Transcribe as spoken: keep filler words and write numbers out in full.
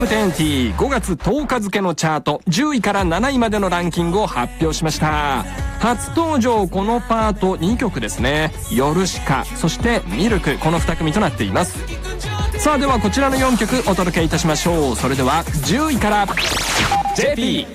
テンティーごがつとおか付のチャートじゅういからなないまでのランキングを発表しました。初登場このパートにきょくですね。ヨルシカ、そしてミルク、このに組となっています。さあではこちらのよんきょくお届けいたしましょう。それではじゅういから ジェーピー